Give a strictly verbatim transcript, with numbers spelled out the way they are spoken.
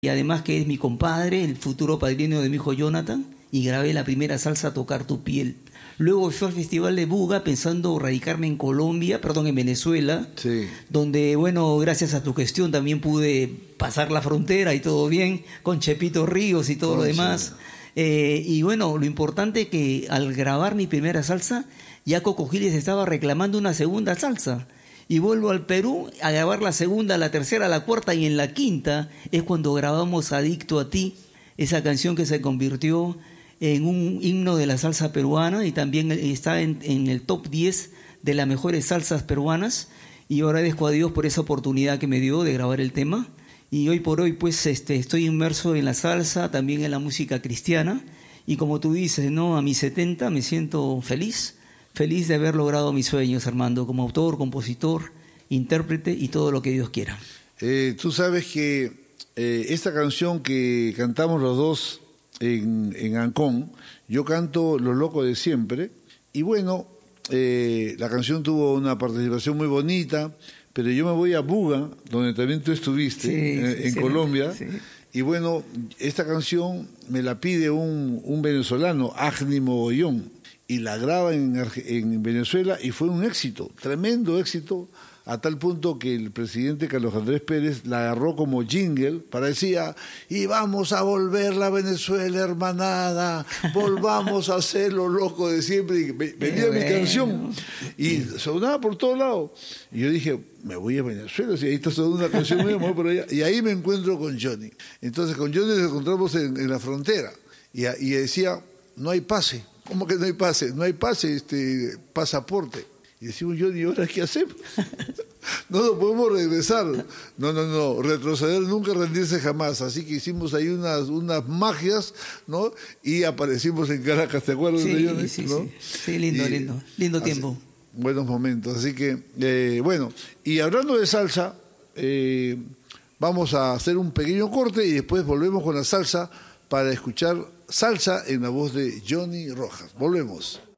y además que es mi compadre, el futuro padrino de mi hijo Jonathan, y grabé la primera salsa Tocar tu piel. Luego fui al Festival de Buga pensando radicarme en Colombia, perdón, en Venezuela, sí. donde, bueno, gracias a tu gestión también pude pasar la frontera y todo bien, con Chepito Ríos y todo Concha. lo demás. Eh, y bueno, lo importante que al grabar mi primera salsa, ya Coco Giles estaba reclamando una segunda salsa. Y vuelvo al Perú a grabar la segunda, la tercera, la cuarta, y en la quinta es cuando grabamos Adicto a ti, esa canción que se convirtió en un himno de la salsa peruana y también está en, en el top diez de las mejores salsas peruanas. Y ahora agradezco a Dios por esa oportunidad que me dio de grabar el tema. Y hoy por hoy pues este, estoy inmerso en la salsa, también en la música cristiana. Y como tú dices, ¿no? A mis setenta me siento feliz. Feliz de haber logrado mis sueños, Armando, como autor, compositor, intérprete y todo lo que Dios quiera. Eh, tú sabes que eh, esta canción que cantamos los dos en, en Ancón, yo canto Los Locos de Siempre, y bueno, eh, la canción tuvo una participación muy bonita, pero yo me voy a Buga, donde también tú estuviste, Sí, eh, en sí, Colombia, sí. y bueno, esta canción me la pide un, un venezolano, Agni Mogollón, y la graba en, en Venezuela y fue un éxito, tremendo éxito, a tal punto que el presidente Carlos Andrés Pérez la agarró como jingle, parecía, y vamos a volver la Venezuela hermanada, volvamos a ser los locos de siempre, y venía Qué mi bueno. canción, y sonaba por todos lados, y yo dije, me voy a Venezuela, si ahí está sonando una canción mía, me voy por allá, y ahí me encuentro con Johnny, entonces con Johnny nos encontramos en, en la frontera, y, y decía, no hay pase. ¿Cómo que no hay pase? No hay pase, este, pasaporte. Y decimos, Johnny, ¿y ahora qué hacemos? No nos podemos regresar. No, no, no, retroceder nunca, rendirse jamás. Así que hicimos ahí unas, unas magias, ¿no? Y aparecimos en Caracas, ¿te acuerdas Sí, de Johnny? sí, ¿no? sí. Sí, lindo, Y, lindo. Lindo así, tiempo. buenos momentos. Así que, eh, bueno, y hablando de salsa, eh, vamos a hacer un pequeño corte y después volvemos con la salsa para escuchar salsa en la voz de Johnny Rojas. Volvemos.